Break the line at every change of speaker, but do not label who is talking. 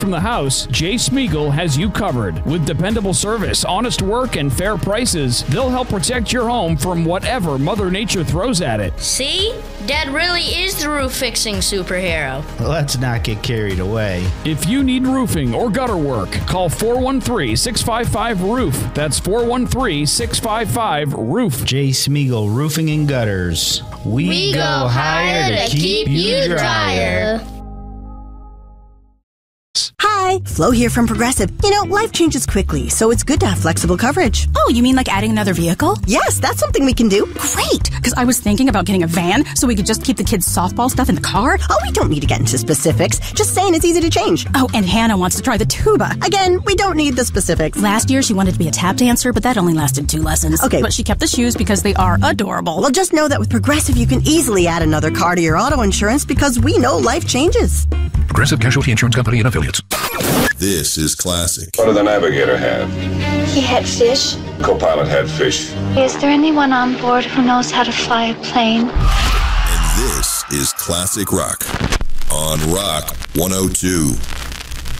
from the house, Jay Smeagol has you covered. With dependable service, honest work, and fair prices, they'll help protect your home from whatever Mother Nature throws at it.
See? Dad really is the roof-fixing superhero.
Let's not get carried away.
If you need roofing or gutter work, call 413-655-ROOF. That's 413-655-ROOF.
Jay Smeagol Roofing and Gutters. We go higher to keep you drier.
Hi, Flo here from Progressive. You know, life changes quickly, so it's good to have flexible coverage.
Oh, you mean like adding another vehicle?
Yes, that's something we can do.
Great, because I was thinking about getting a van so we could just keep the kids' softball stuff in the car.
Oh, we don't need to get into specifics. Just saying it's easy to change.
Oh, and Hannah wants to try the tuba.
Again, we don't need the specifics.
Last year, she wanted to be a tap dancer, but that only lasted 2 lessons.
Okay.
But she kept the shoes because they are adorable.
Well, just know that with Progressive, you can easily add another car to your auto insurance because we know life changes.
Progressive Casualty Insurance Company and Affiliates.
This is classic.
What did the navigator have?
He had fish.
Co-pilot had fish.
Is there anyone on board who knows how to fly a plane?
And this is classic rock on Rock 102.